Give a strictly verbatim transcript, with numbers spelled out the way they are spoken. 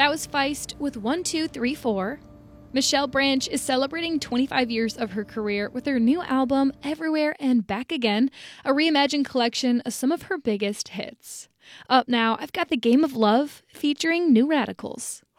That was Feist with one two three four. Michelle Branch is celebrating twenty-five years of her career with her new album, Everywhere and Back Again, a reimagined collection of some of her biggest hits. Up now, I've got The Game of Love featuring New Radicals.